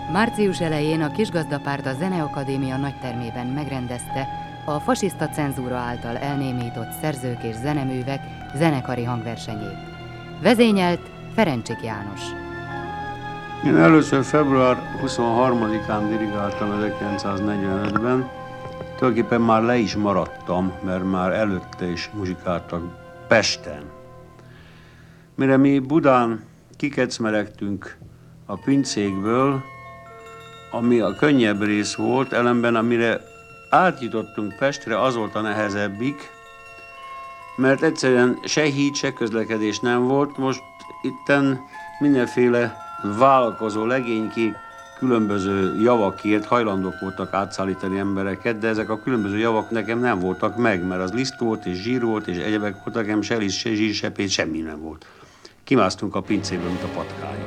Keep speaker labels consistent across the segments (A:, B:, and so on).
A: Március elején a Kisgazdapárt a Zeneakadémia nagytermében megrendezte a fasiszta cenzúra által elnémított szerzők és zeneművek zenekari hangversenyét. Vezényelt Ferencsik János.
B: Én először február 23-án dirigáltam 1945-ben. Tulajdonképpen már le is maradtam, mert már előtte is muzsikáltak Pesten. Mire mi Budán kikecmeregtünk a pincékből, ami a könnyebb rész volt, ellenben amire átjutottunk Pestre, az volt a nehezebbik, mert egyszerűen se híd, se közlekedés nem volt. Most itten mindenféle vállalkozó legénykék különböző javakért hajlandók voltak átszállítani embereket, de ezek a különböző javak nekem nem voltak meg, mert az liszt volt és zsír volt és egyebek voltak, nekem se liszt, se zsír, se pénz, semmi nem volt. Kimásztunk a pincéből, mint a patkányok.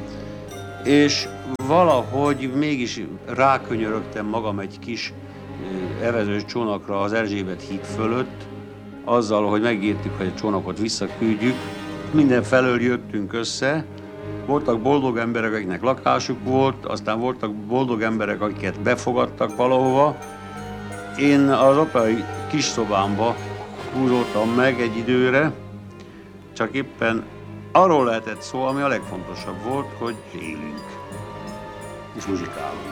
B: És valahogy mégis rákönyörögtem magam egy kis evezős csónakra az Erzsébet híd fölött, azzal, hogy megírtuk, hogy a csónakot visszaküldjük. Mindenfelől jöttünk össze, voltak boldog emberek, akiknek lakásuk volt, aztán voltak boldog emberek, akiket befogadtak valahova. Én az operai kis szobámba húzódtam meg egy időre, csak éppen arról lehetett szó, ami a legfontosabb volt, hogy élünk és muzsikálunk.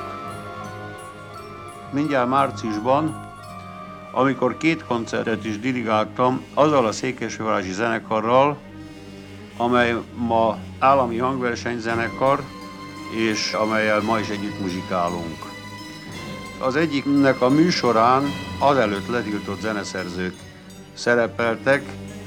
B: Mindjárt márciusban, amikor 2 koncertet is dirigáltam, azzal a székesfehérvárosi zenekarral, amely ma állami hangversenyzenekar, és amellyel ma is együtt muzsikálunk. Az egyiknek a műsorán azelőtt letiltott zeneszerzők szerepeltek,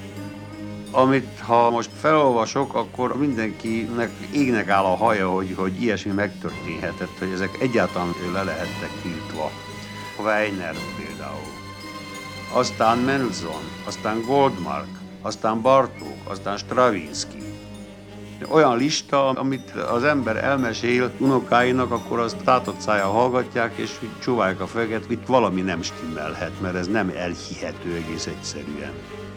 B: amit ha most felolvasok, akkor mindenkinek égnek áll a haja, hogy ilyesmi megtörténhetett, hogy ezek egyáltalán le lehettek tiltva. Weiner például, aztán Mendelssohn, aztán Goldmark, aztán Bartók, aztán Stravinsky. Olyan lista, amit az ember elmesél unokáinak, akkor azt tátott szájjal hallgatják, és csóválják a fejet, itt valami nem stimmelhet, mert ez nem elhihető egész egyszerűen.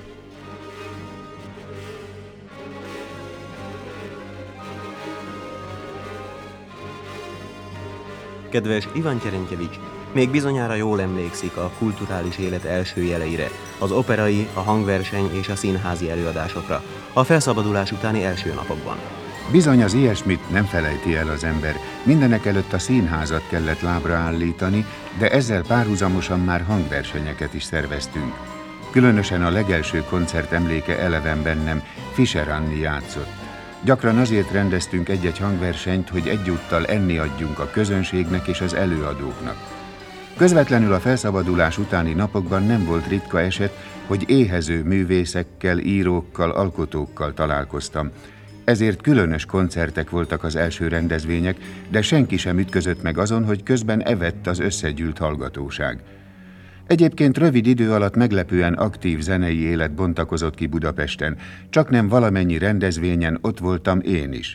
C: Kedves Ivan Cserenkjevics, még bizonyára jól emlékszik a kulturális élet első jeleire, az operai, a hangverseny és a színházi előadásokra, a felszabadulás utáni első napokban.
D: Bizony az ilyesmit nem felejti el az ember. Mindenek előtt a színházat kellett lábra állítani, de ezzel párhuzamosan már hangversenyeket is szerveztünk. Különösen a legelső koncert emléke eleven bennem, Fischer Anni játszott. Gyakran azért rendeztünk egy-egy hangversenyt, hogy egyúttal enni adjunk a közönségnek és az előadóknak. Közvetlenül a felszabadulás utáni napokban nem volt ritka eset, hogy éhező művészekkel, írókkal, alkotókkal találkoztam. Ezért különös koncertek voltak az első rendezvények, de senki sem ütközött meg azon, hogy közben evett az összegyűlt hallgatóság. Egyébként rövid idő alatt meglepően aktív zenei élet bontakozott ki Budapesten. Csaknem valamennyi rendezvényen ott voltam én is.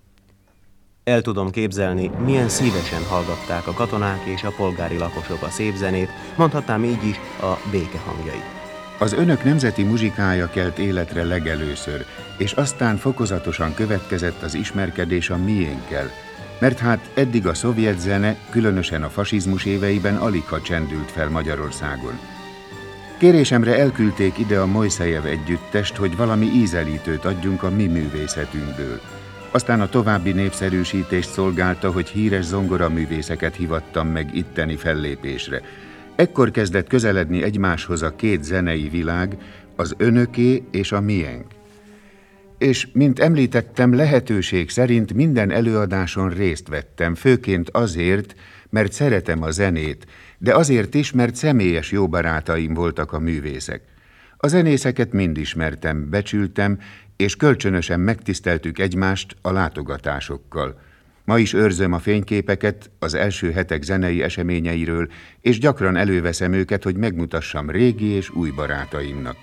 C: El tudom képzelni, milyen szívesen hallgatták a katonák és a polgári lakosok a szép zenét, mondhatnám így is a béke hangjait.
D: Az önök nemzeti muzsikája kelt életre legelőször, és aztán fokozatosan következett az ismerkedés a miénkkel, mert hát eddig a szovjet zene, különösen a fasizmus éveiben aligha csendült fel Magyarországon. Kérésemre elküldték ide a Mojszejev együttest, hogy valami ízelítőt adjunk a mi művészetünkből. Aztán a további népszerűsítést szolgálta, hogy híres zongoraművészeket hivattam meg itteni fellépésre. Ekkor kezdett közeledni egymáshoz a 2 zenei világ, az önöké és a miénk. És, mint említettem, lehetőség szerint minden előadáson részt vettem, főként azért, mert szeretem a zenét, de azért is, mert személyes jó barátaim voltak a művészek. A zenészeket mind ismertem, becsültem, és kölcsönösen megtiszteltük egymást a látogatásokkal. Ma is őrzöm a fényképeket az első hetek zenei eseményeiről, és gyakran előveszem őket, hogy megmutassam régi és új barátaimnak.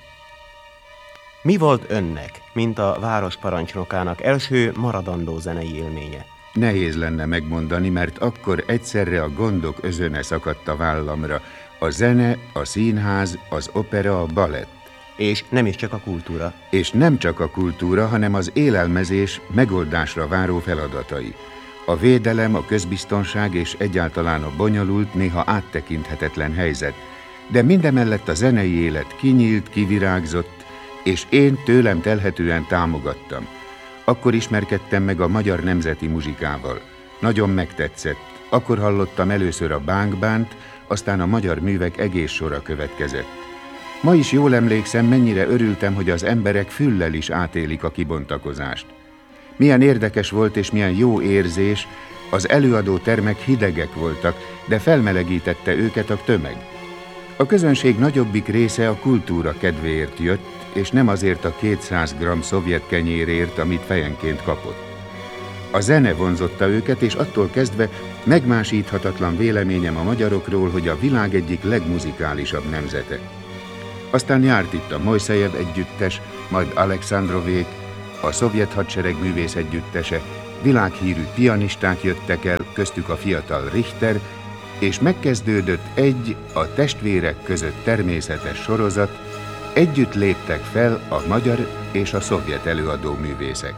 C: Mi volt önnek, mint a városparancsnokának első maradandó zenei élménye?
D: Nehéz lenne megmondani, mert akkor egyszerre a gondok özöne szakadt a vállamra. A zene, a színház, az opera, a balett.
C: És nem is csak a kultúra.
D: És nem csak a kultúra, hanem az élelmezés megoldásra váró feladatai. A védelem, a közbiztonság és egyáltalán a bonyolult, néha áttekinthetetlen helyzet, de mindemellett a zenei élet kinyílt, kivirágzott, és én tőlem telhetően támogattam. Akkor ismerkedtem meg a magyar nemzeti muzsikával. Nagyon megtetszett. Akkor hallottam először a bánkbánt, aztán a magyar művek egész sora következett. Ma is jól emlékszem, mennyire örültem, hogy az emberek füllel is átélik a kibontakozást. Milyen érdekes volt és milyen jó érzés, az előadó termek hidegek voltak, de felmelegítette őket a tömeg. A közönség nagyobbik része a kultúra kedvéért jött, és nem azért a 200 g szovjet kenyérért, amit fejenként kapott. A zene vonzotta őket, és attól kezdve megmásíthatatlan véleményem a magyarokról, hogy a világ egyik legmuzikálisabb nemzete. Aztán járt itt a Mojszejev együttes, majd Alekszandrovék, a szovjet hadsereg művész együttese, világhírű pianisták jöttek el, köztük a fiatal Richter, és megkezdődött egy a testvérek között természetes sorozat, együtt léptek fel a magyar és a szovjet előadó művészek.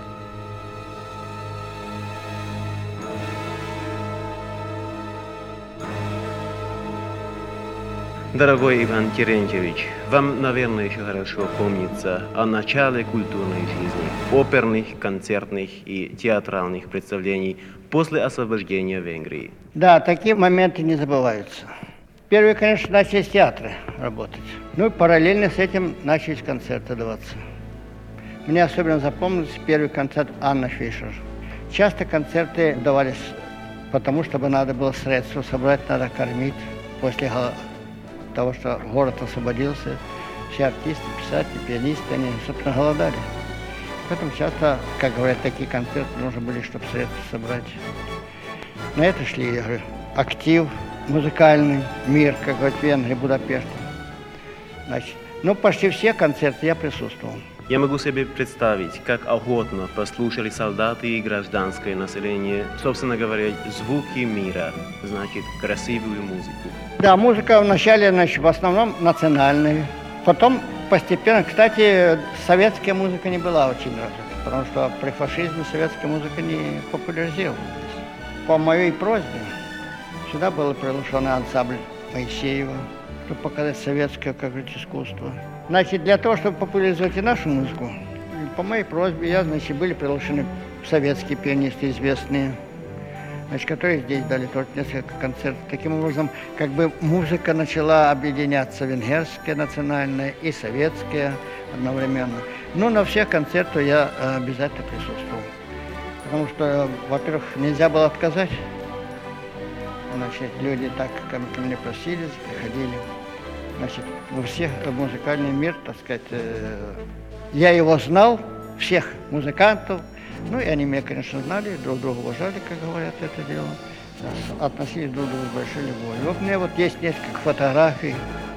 C: Дорогой Иван Терентьевич, вам, наверное, еще хорошо помнится о начале культурной жизни, оперных, концертных и театральных представлений после освобождения Венгрии.
E: Да, такие моменты не забываются. Первые, конечно, начали с театра работать. Ну и параллельно с этим начались концерты даваться. Мне особенно запомнился первый концерт Анны Фишер. Часто концерты давались потому, чтобы надо было средства собрать, надо кормить после того, что город освободился, все артисты, писатели, пианисты, они, собственно, голодали. Поэтому часто, как говорят, такие концерты нужны были, чтобы средства собрать. На это шли, я говорю, актив, музыкальный мир, как говорят, в Венгрии, Будапеште. Значит, ну, почти все концерты я присутствовал.
C: Я могу себе представить, как охотно послушали солдаты и гражданское население, собственно говоря, звуки мира, значит, красивую музыку.
E: Да, музыка вначале, значит, в основном национальная. Потом постепенно, кстати, советская музыка не была очень развита, потому что при фашизме советская музыка не популяризировалась. По моей просьбе сюда был приглашен ансамбль Моисеева, чтобы показать советское, как говорится, искусство. Значит, для того, чтобы популяризовать и нашу музыку, по моей просьбе, значит, были приглашены советские пианисты известные, значит, которые здесь дали тоже несколько концертов. Таким образом, как бы музыка начала объединяться, венгерская национальная и советская одновременно. Но на всех концертах я обязательно присутствовал. Потому что, во-первых, нельзя было отказать. Значит, люди так ко мне просились, приходили. Значит, во всех музыкальный мир, так сказать, я его знал, всех музыкантов. Ну и они меня, конечно, знали, друг друга уважали, как говорят, это дело. Относились друг к другу с большой любовью. Вот у меня вот есть несколько фотографий,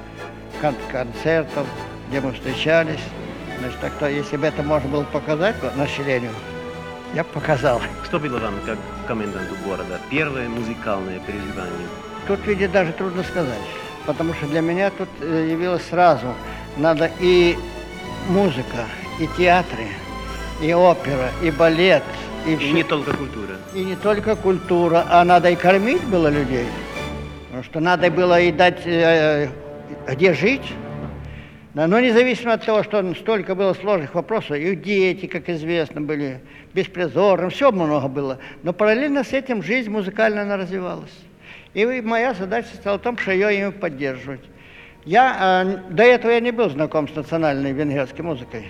E: концертов, где мы встречались. Значит, так что, если бы это можно было показать населению, я бы показал.
C: Что было вам, как коменданту города, первое музыкальное переживание?
E: Тут, видите, даже трудно сказать, потому что для меня тут явилось сразу, надо и музыка, и театры, и опера, и балет.
C: И не только культура.
E: И не только культура, а надо и кормить было людей. Потому что надо было и дать, где жить. Но независимо от того, что столько было сложных вопросов, и дети, как известно, были беспризорным, все много было. Но параллельно с этим жизнь музыкальная она развивалась. И моя задача состояла в том, что ее ими поддерживать. До этого я не был знаком с национальной венгерской музыкой.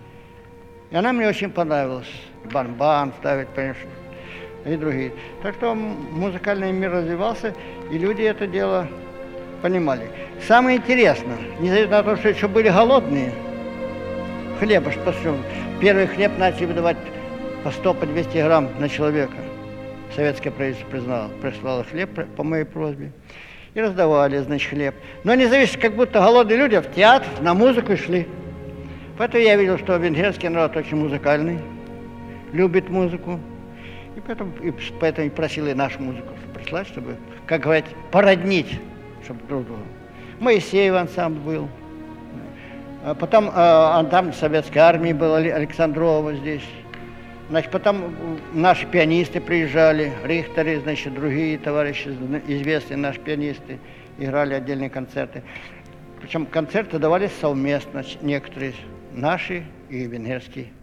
E: И она мне очень понравилась. Барабан ставить, конечно, и другие. Так что музыкальный мир развивался, и люди это дело понимали. Самое интересное, независимо от того, что еще были голодные, хлеба, что первый хлеб начали выдавать по 100, по 200 грамм на человека. Советское правительство прислало хлеб по моей просьбе. И раздавали, значит, хлеб. Но независимо, как будто голодные люди в театр, на музыку шли. Поэтому я видел, что венгерский народ очень музыкальный, любит музыку. И поэтому и просил и нашу музыку прислать, чтобы, как говорят, породнить, чтобы друг друга. Моисеев ансамбль был. Потом ансамбль советской армии был, Александрова здесь. Значит, потом наши пианисты приезжали, Рихтеры, значит, другие товарищи, известные наши пианисты, играли отдельные концерты. Причем концерты давались совместно, некоторые наши и венгерские.